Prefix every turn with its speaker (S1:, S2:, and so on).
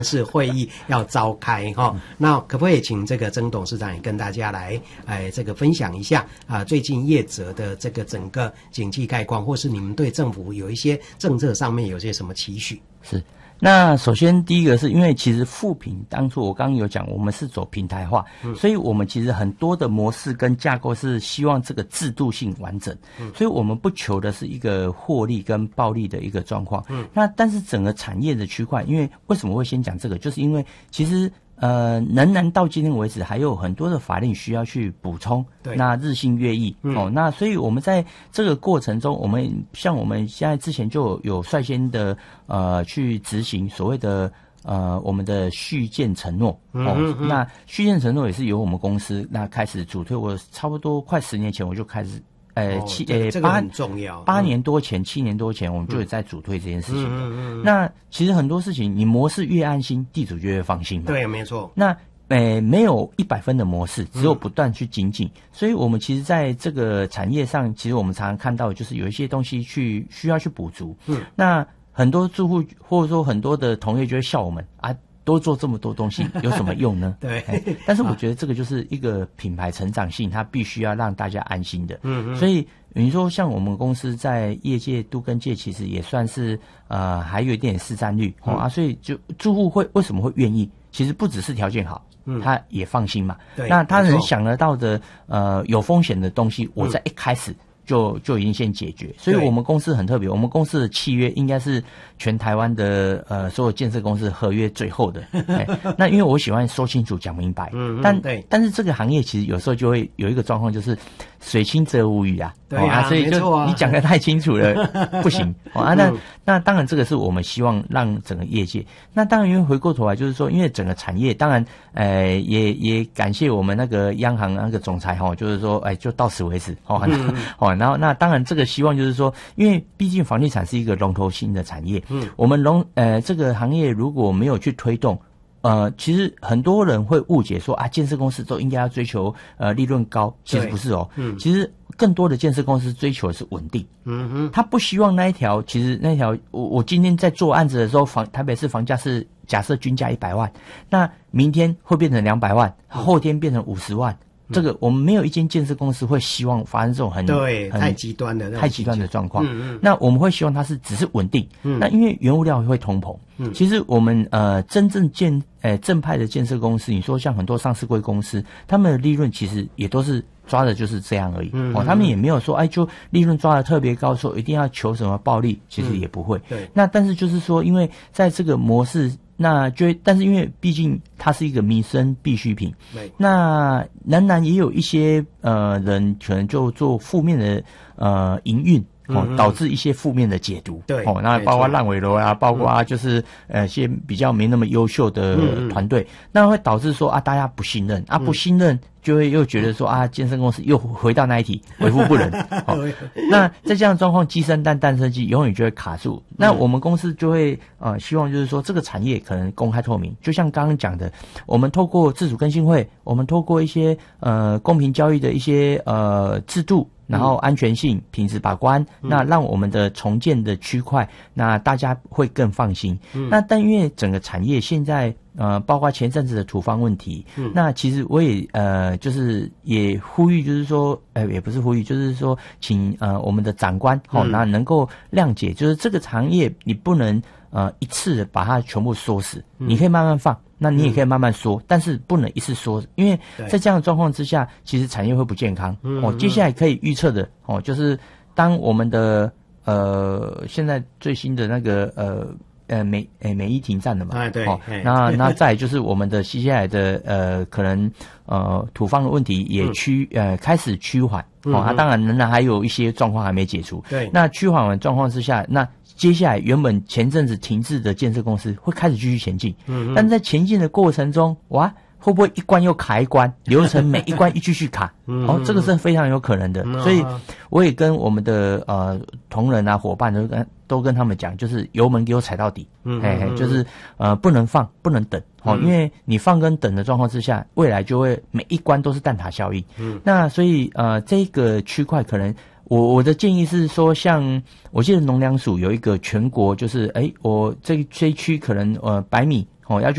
S1: 是会议要召开哈，那可不可以请这个曾董事长也跟大家来这个分享一下最近业者的这个整个景气概况，或是你们对政府有一些政策上面有些什么期许？
S2: 是。那首先第一个是因为其实富品当初我刚刚有讲，我们是走平台化，所以我们其实很多的模式跟架构是希望这个制度性完整，所以我们不求的是一个获利跟暴利的一个状况。那但是整个产业的区块，因为为什么会先讲这个，就是因为其实仍然到今天为止还有很多的法令需要去补充，那日新月异那所以我们在这个过程中，我们现在之前就有率先的去执行所谓的我们的续建承诺那续建承诺也是由我们公司那开始主推，我差不多快10年前我就开始
S1: 这个很重要。
S2: 7年多前，我们就有在主推这件事情的。那其实很多事情，你模式越安心，地主就越放心嘛。
S1: 对，没错。
S2: 那没有100分的模式，只有不断去精进。所以我们其实在这个产业上，其实我们常常看到，就是有一些东西需要去补足。那很多住户或者说很多的同业就会笑我们多做这么多东西有什么用呢？
S1: 对，
S2: 但是我觉得这个就是一个品牌成长性，它必须要让大家安心的。所以你说像我们公司在业界都更界，其实也算是还有一点市占率所以就住户为什么会愿意？其实不只是条件好，他也放心嘛。那他能想得到的有风险的东西，我在一开始就已经先解决，所以我们公司很特别，我们公司的契约应该是全台湾的所有建设公司合约最后的。那因为我喜欢说清楚讲明白，但是这个行业其实有时候就会有一个状况，就是水清则无鱼啊。
S1: 对啊，
S2: 所以就你讲得太清楚了不行那当然这个是我们希望让整个业界。那当然因为回过头来就是说，因为整个产业当然也感谢我们那个央行那个总裁就是说就到此为止然后那当然这个希望就是说，因为毕竟房地产是一个龙头性的产业，我们这个行业如果没有去推动，其实很多人会误解说建设公司都应该要追求利润高，其实不是其实更多的建设公司追求的是稳定。他不希望其实那一条我今天在做案子的时候，台北市房价是假设均价100万，那明天会变成200万，后天变成50万。这个我们没有一间建设公司会希望发生这种太极端的状况。那我们会希望它只是稳定。那因为原物料会通膨。其实我们真正正派的建设公司，你说像很多上市柜公司，他们的利润其实也都是抓的就是这样而已。他们也没有说就利润抓的特别高，说一定要求什么暴利，其实也不会。那但是就是说，因为在这个模式。但是因为毕竟它是一个民生必需品，那仍然也有一些人可能就做负面的营运。导致一些负面的解读。那包括烂尾楼包括就是一些比较没那么优秀的团队，那会导致说大家不信任不信任就会又觉得说健身公司又回到那一题，为富不仁。那在这样的状况，鸡生蛋，蛋生鸡，永远就会卡住。那我们公司就会希望就是说这个产业可能公开透明，就像刚刚讲的，我们透过自主更新会，我们透过一些公平交易的一些制度。然后安全性、品质把关，那让我们的重建的区块，那大家会更放心。那但因为整个产业现在包括前阵子的土方问题，那其实我也就是也呼吁，就是说也不是呼吁，就是说请我们的长官那能够谅解，就是这个行业你不能一次把它全部缩死，你可以慢慢放。那你也可以慢慢说，但是不能一次说，因为在这样的状况之下，其实产业会不健康。接下来可以预测的就是当我们的现在最新的那个美伊停战了嘛，那再来就是我们的接下来的可能土方的问题也开始趋缓。当然仍然还有一些状况还没解除。那趋缓的状况之下，那接下来原本前阵子停滞的建设公司会开始继续前进，但在前进的过程中，会不会一关又卡一关，流程每一关继续卡？这个是非常有可能的。所以我也跟我们的同仁伙伴都跟他们讲，就是油门给我踩到底，就是不能放，不能等。因为你放跟等的状况之下，未来就会每一关都是蛋挞效应。那所以这个区块可能。我的建议是说，像我记得农粮署有一个全国，就是我这一区可能100米要去